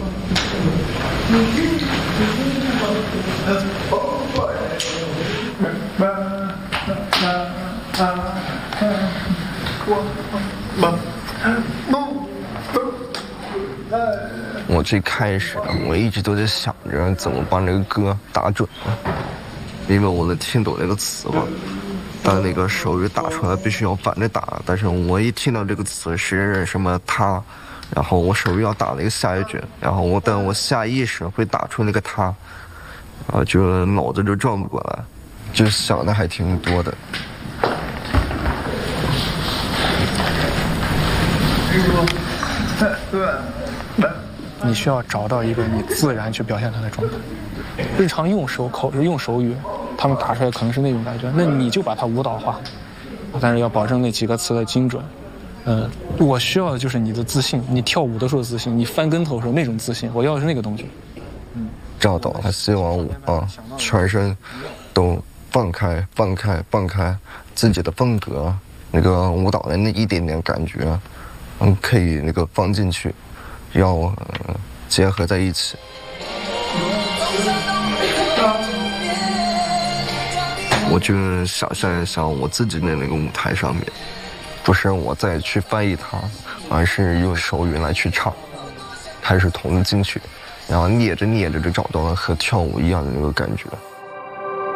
我最开始我一直都在想着怎么把这个歌打准，因为我能听懂那个词嘛，但那个手语打出来必须要反着打，但是我一听到这个词是什么他，然后我手语要打那个下一句，然后等我下意识会打出那个他，就脑子就转不过来，就想的还挺多的。 你需要找到一个你自然去表现它的状态。日常用手语，他们打出来可能是那种感觉，那你就把它舞蹈化，但是要保证那几个词的精准。我需要的就是你的自信，你跳舞的时候的自信，你翻跟头的时候那种自信，我要的是那个东西。 赵导他希望我全身都放开自己的风格，那个舞蹈的那一点点感觉，可以那个放进去，要结合在一起。我就想象一下我自己的那个舞台上面，不是我再去翻译它，而是用手语来去唱，开始同进去，然后捏着就找到了和跳舞一样的那个感觉。